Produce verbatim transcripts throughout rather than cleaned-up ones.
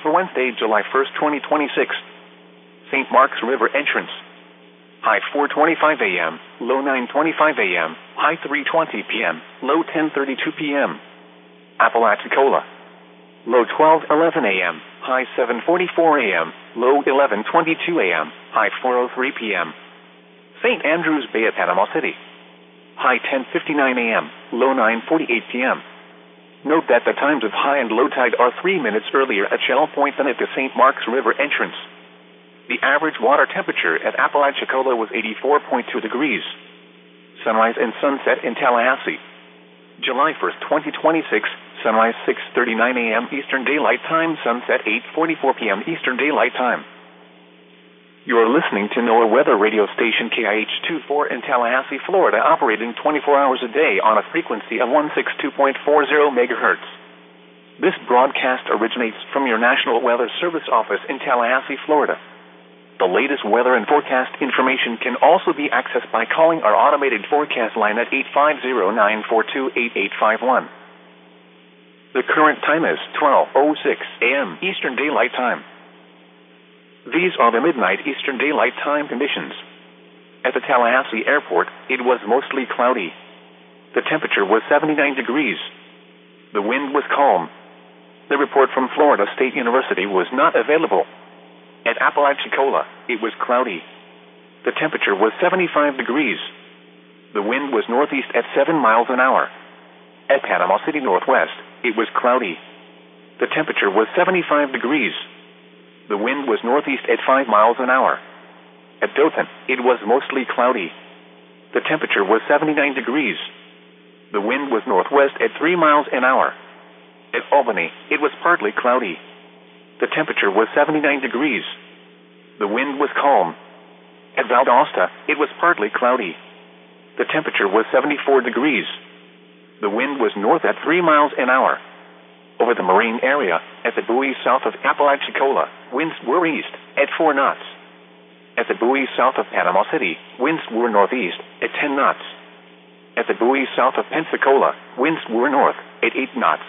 for Wednesday, July first, twenty twenty-six. Saint Mark's River entrance. High four twenty-five a m, low nine twenty-five a m, high three twenty p m, low ten thirty-two p m Apalachicola. Low twelve eleven a m, high seven forty-four a m, low eleven twenty-two a m, high four oh three p m Saint Andrews Bay at Panama City. High ten fifty-nine a m, low nine forty-eight p m Note that the times of high and low tide are three minutes earlier at Shell Point than at the Saint Mark's River entrance. The average water temperature at Apalachicola was eighty-four point two degrees. Sunrise and sunset in Tallahassee. July first, twenty twenty-six, sunrise six thirty-nine a m Eastern Daylight Time, sunset eight forty-four p m Eastern Daylight Time. You are listening to NOAA weather radio station K I H twenty-four in Tallahassee, Florida, operating twenty-four hours a day on a frequency of one sixty-two point four zero megahertz. This broadcast originates from your National Weather Service office in Tallahassee, Florida. The latest weather and forecast information can also be accessed by calling our automated forecast line at eight five zero, nine four two, eight eight five one. The current time is twelve oh six a m Eastern Daylight Time. These are the midnight Eastern Daylight Time conditions. At the Tallahassee Airport, it was mostly cloudy. The temperature was seventy-nine degrees. The wind was calm. The report from Florida State University was not available. At Apalachicola, it was cloudy. The temperature was seventy-five degrees. The wind was northeast at seven miles an hour. At Panama City Northwest, it was cloudy. The temperature was seventy-five degrees. The wind was northeast at five miles an hour. At Dothan, it was mostly cloudy. The temperature was seventy-nine degrees. The wind was northwest at three miles an hour. At Albany, it was partly cloudy. The temperature was seventy-nine degrees. The wind was calm. At Valdosta, it was partly cloudy. The temperature was seventy-four degrees. The wind was north at three miles an hour. Over the marine area, at the buoy south of Apalachicola, winds were east at four knots. At the buoy south of Panama City, winds were northeast at ten knots. At the buoy south of Pensacola, winds were north at eight knots.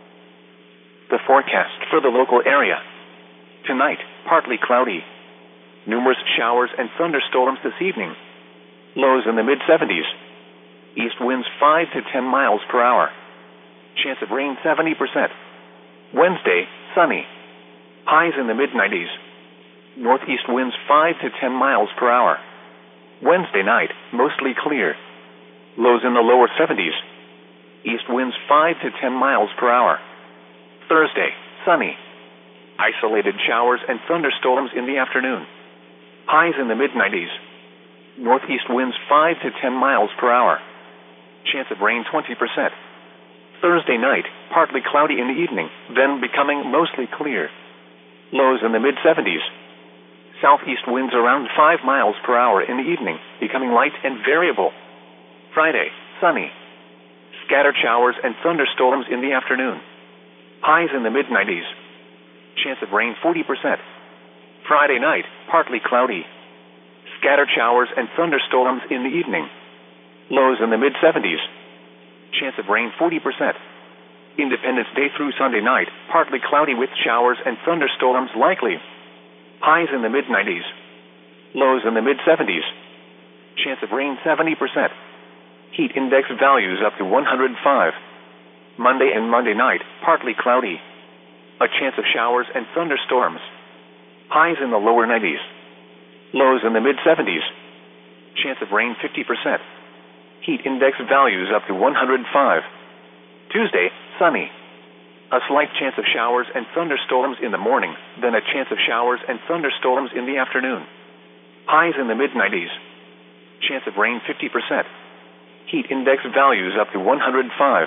The forecast for the local area. Tonight, partly cloudy. Numerous showers and thunderstorms this evening. Lows in the mid seventies. East winds five to ten miles per hour. Chance of rain seventy percent. Wednesday, sunny. Highs in the mid nineties. Northeast winds five to ten miles per hour. Wednesday night, mostly clear. Lows in the lower seventies. East winds five to ten miles per hour. Thursday, sunny. Isolated showers and thunderstorms in the afternoon. Highs in the mid nineties. Northeast winds five to ten miles per hour. Chance of rain twenty percent. Thursday night, partly cloudy in the evening, then becoming mostly clear. Lows in the mid seventies. Southeast winds around five miles per hour in the evening, becoming light and variable. Friday, sunny. Scattered showers and thunderstorms in the afternoon. Highs in the mid nineties. Chance of rain forty percent. Friday night, partly cloudy. Scattered showers and thunderstorms in the evening. Lows in the mid seventies. Chance of rain forty percent. Independence Day through Sunday night, partly cloudy with showers and thunderstorms likely. Highs in the mid nineties. Lows in the mid seventies. Chance of rain seventy percent. Heat index values up to one hundred five. Monday and Monday night, partly cloudy. A chance of showers and thunderstorms. Highs in the lower nineties. Lows in the mid seventies. Chance of rain fifty percent. Heat index values up to one hundred five. Tuesday, sunny. A slight chance of showers and thunderstorms in the morning, then a chance of showers and thunderstorms in the afternoon. Highs in the mid nineties. Chance of rain fifty percent. Heat index values up to one hundred five.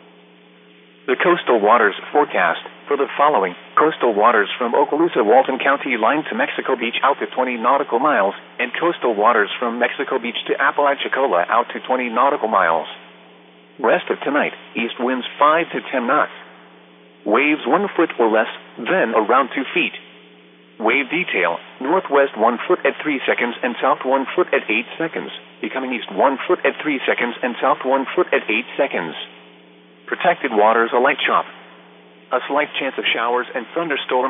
The coastal waters forecast for the following: coastal waters from Okaloosa, Walton County line to Mexico Beach out to twenty nautical miles, and coastal waters from Mexico Beach to Apalachicola out to twenty nautical miles. Rest of tonight, east winds five to ten knots. Waves one foot or less, then around two feet. Wave detail, northwest one foot at three seconds and south one foot at eight seconds, becoming east one foot at three seconds and south one foot at eight seconds. Protected waters a light chop. A slight chance of showers and thunderstorms